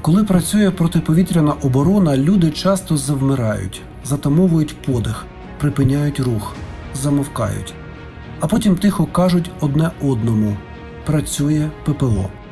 Коли працює протиповітряна оборона, люди часто завмирають, затамовують подих, припиняють рух, замовкають. А потім тихо кажуть одне одному: «Працює ППО».